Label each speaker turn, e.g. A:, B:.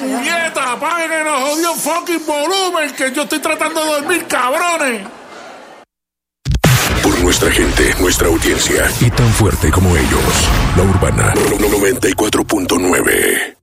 A: ¡Puñeta! ¡Apaguen el jodido fucking volumen! ¡Que yo estoy tratando de dormir, cabrones!
B: Por nuestra gente, nuestra audiencia y tan fuerte como ellos. La Urbana 94.9.